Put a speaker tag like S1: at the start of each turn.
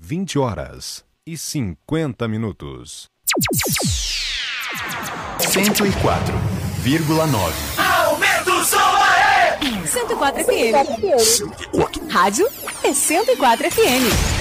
S1: 20h50.
S2: 104,9.
S3: Aumenta o som aí!
S4: 104 FM. 104. Rádio é 104 FM.